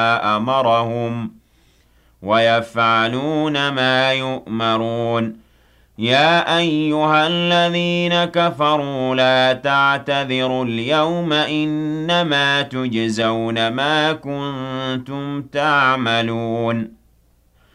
أمرهم ويفعلون ما يؤمرون. يا أيها الذين كفروا لا تعتذروا اليوم إنما تجزون ما كنتم تعملون